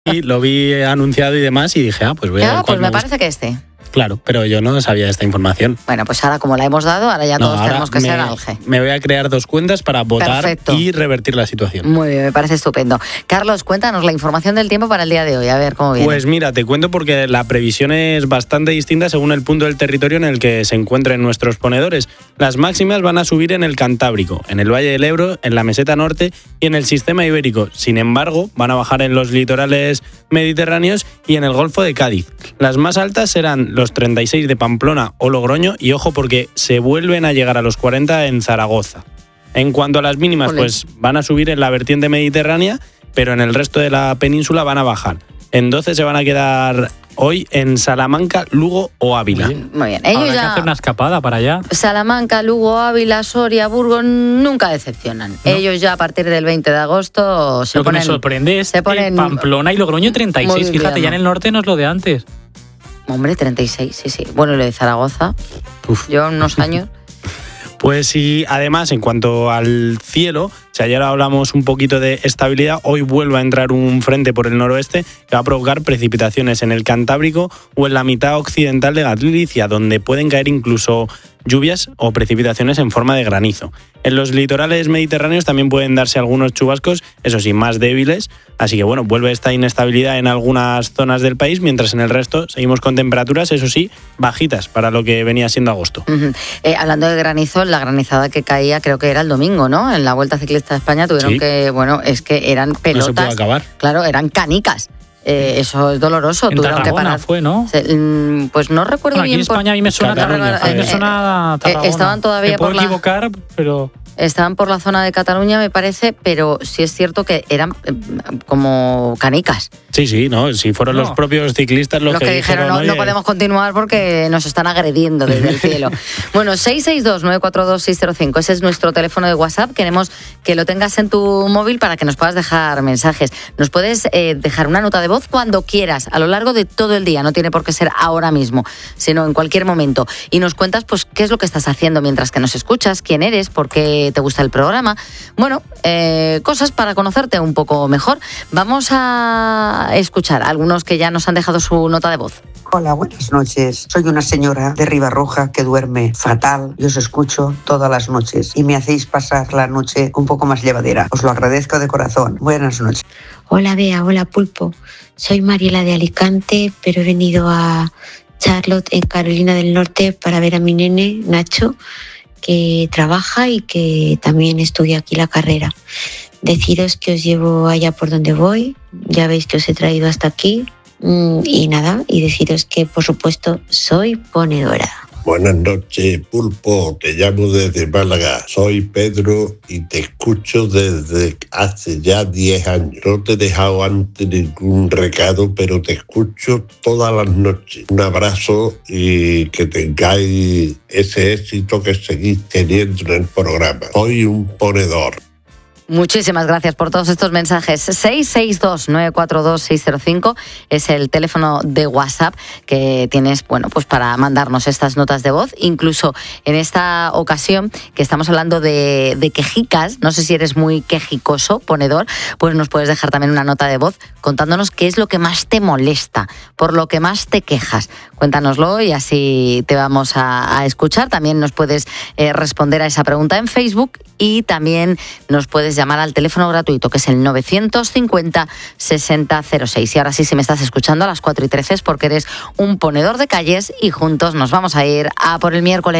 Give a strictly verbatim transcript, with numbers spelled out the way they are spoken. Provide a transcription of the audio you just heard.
Y lo vi anunciado y demás y dije, ah, pues voy a Ya, ver pues cuál me me parece que este. Claro, pero yo no sabía esta información. Bueno, pues ahora como la hemos dado, ahora ya No, todos ahora tenemos que me, ser Alge. Me voy a crear dos cuentas para votar Perfecto. y revertir la situación. Muy bien, me parece estupendo. Carlos, cuéntanos la información del tiempo para el día de hoy, a ver cómo viene. Pues mira, te cuento porque la previsión es bastante distinta según el punto del territorio en el que se encuentren nuestros ponedores. Las máximas van a subir en el Cantábrico, en el Valle del Ebro, en la Meseta Norte y en el Sistema Ibérico. Sin embargo, van a bajar en los litorales mediterráneos y en el Golfo de Cádiz. Las más altas serán los treinta y seis de Pamplona o Logroño y ojo porque se vuelven a llegar a los cuarenta en Zaragoza. En cuanto a las mínimas, Olé. pues van a subir en la vertiente mediterránea, pero en el resto de la península van a bajar. En doce se van a quedar hoy en Salamanca, Lugo o Ávila. Muy bien. Muy bien, ellos Habrá que ya... hacer una escapada para allá. Salamanca, Lugo, Ávila, Soria, Burgos nunca decepcionan. No. Ellos ya a partir del veinte de agosto se Lo que ponen... me sorprende es se ponen- que Pamplona y Logroño treinta y seis. Muy Fíjate, bien. ya en el norte no es lo de antes. Hombre, treinta y seis, sí, sí. Bueno, y lo de Zaragoza, Uf. yo unos años... Pues sí, además, en cuanto al cielo, si ayer hablamos un poquito de estabilidad, hoy vuelve a entrar un frente por el noroeste que va a provocar precipitaciones en el Cantábrico o en la mitad occidental de Galicia, donde pueden caer incluso lluvias o precipitaciones en forma de granizo. En los litorales mediterráneos también pueden darse algunos chubascos, eso sí, más débiles, así que bueno, vuelve esta inestabilidad en algunas zonas del país, mientras en el resto seguimos con temperaturas, eso sí, bajitas para lo que venía siendo agosto. Uh-huh. Eh, hablando de granizo, la granizada que caía creo que era el domingo, ¿no? En la Vuelta Ciclista de España tuvieron Sí. que, bueno, es que eran No se pelotas. puede acabar. Claro, eran canicas. Eh, eso es doloroso. En Tuvieron que Tarragona parar. fue, ¿no? Se- mm, pues no recuerdo Bueno, aquí bien. en por- España a mí me suena Cataluña, Tarragona. A mí me eh, suena Tarragona. estaban todavía Me puedo por la- equivocar, pero... Estaban por la zona de Cataluña, me parece, pero sí es cierto que eran eh, como canicas. Sí, sí, no, si fueron No. los propios ciclistas los, Los que, dijeron, no, oye, no podemos continuar porque nos están agrediendo desde el cielo. Bueno, seis seis dos, nueve cuatro dos, seis cero cinco, ese es nuestro teléfono de WhatsApp. Queremos que lo tengas en tu móvil para que nos puedas dejar mensajes. Nos puedes eh, dejar una nota de voz cuando quieras, a lo largo de todo el día. No tiene por qué ser ahora mismo, sino en cualquier momento. Y nos cuentas pues qué es lo que estás haciendo mientras que nos escuchas, quién eres, por qué te gusta el programa. Bueno, eh, cosas para conocerte un poco mejor. Vamos a escuchar a algunos que ya nos han dejado su nota de voz. Hola, buenas noches. Soy una señora de Ribarroja que duerme fatal y os escucho todas las noches y me hacéis pasar la noche un poco más llevadera. Os lo agradezco de corazón. Buenas noches. Hola Bea, hola Pulpo. Soy Mariela de Alicante, pero he venido a Charlotte en Carolina del Norte para ver a mi nene, Nacho, que trabaja y que también estudia aquí la carrera. Deciros que os llevo allá por donde voy, ya veis que os he traído hasta aquí y nada, y deciros que por supuesto soy ponedora. Buenas noches, Pulpo. Te llamo desde Málaga. Soy Pedro y te escucho desde hace ya diez años. No te he dejado antes ningún recado, pero te escucho todas las noches. Un abrazo y que tengáis ese éxito que seguís teniendo en el programa. Soy un ponedor. Muchísimas gracias por todos estos mensajes. seis seis dos, nueve cuatro dos, seis cero cinco es el teléfono de WhatsApp que tienes, bueno, pues para mandarnos estas notas de voz. Incluso en esta ocasión que estamos hablando de, de quejicas, no sé si eres muy quejicoso, ponedor, pues nos puedes dejar también una nota de voz contándonos qué es lo que más te molesta, por lo que más te quejas. Cuéntanoslo y así te vamos a, a escuchar. También nos puedes eh, responder a esa pregunta en Facebook y también nos puedes llamar al teléfono gratuito que es el novecientos cincuenta, sesenta cero seis. Y ahora sí, si me estás escuchando a las cuatro y trece es porque eres un ponedor de calles y juntos nos vamos a ir a por el miércoles.